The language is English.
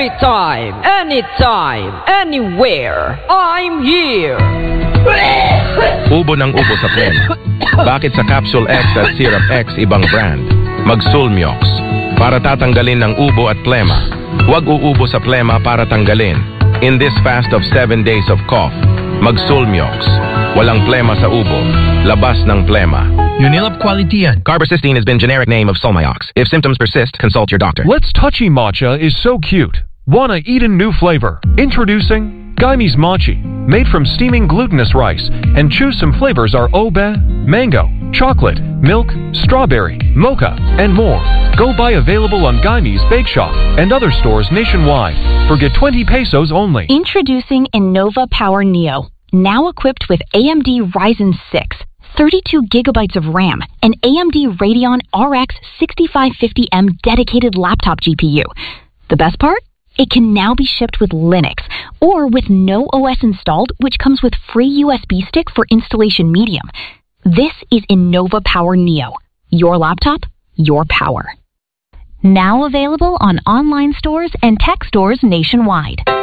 Every time, anytime, anywhere, I'm here. Ubo ng ubo sa plema. Bakit sa Capsule X at Serum X ibang brand? Mag-Sulmiox para tatanggalin ng ubo at plema. Huwag uubo sa plema para tanggalin. In this fast of 7 days of cough, mag-Sulmiox. Walang plema sa ubo. Labas ng plema. Unilab quality yan. Carbocisteine has been generic name of Solmiox. If symptoms persist, consult your doctor. Let's Touchy Matcha is so cute. Wanna eat a new flavor? Introducing Gaime's Mochi. Made from steaming glutinous rice. And choose some flavors are obe, mango, chocolate, milk, strawberry, mocha, and more. Go buy available on Gaime's Bake Shop and other stores nationwide. Forget 20 pesos only. Introducing Innova Power Neo. Now equipped with AMD Ryzen 6, 32 gigabytes of RAM, and AMD Radeon RX 6550M dedicated laptop GPU. The best part? It can now be shipped with Linux, or with no OS installed, which comes with free USB stick for installation medium. This is Innova Power Neo. Your laptop, your power. Now available on online stores and tech stores nationwide.